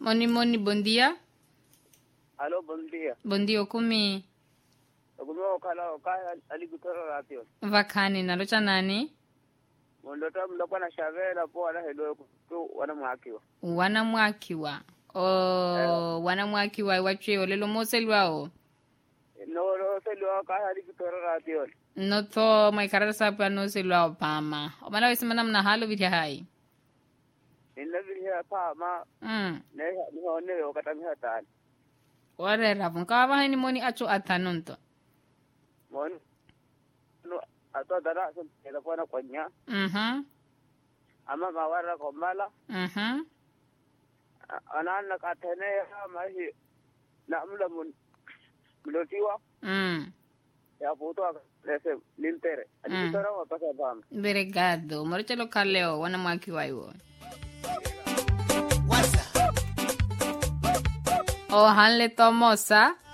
Moni, bom dia. Aló, buen día. Bom dia, okumi. Okumeo okala aligutoro ratio. Vakhani, nalocha nani? Mondota mndakwa na shavela po wala hedo tu wana mwakiwa. Wanamwakiwa. Wanamwakiwa iwachwe olelo moselwao. No, selwa okala aligutoro ratio. No to maikarara sapa no selwao pama. Omala wesimana mna halo vidya hai. Inna viriya pa ma ne hone okatamiha tani. Ore ravu. Nkawa hai ni moni acho atanonto. Mon no ato dara so ela pona konya. Ama mawara komala. Anana katene mahi na mula mlotiwa. Ya puto ese lintere. Aligutoro pasa pama. Obrigado. Morichelo kaleo wanamwakiwa iwo. O hanle tomosa.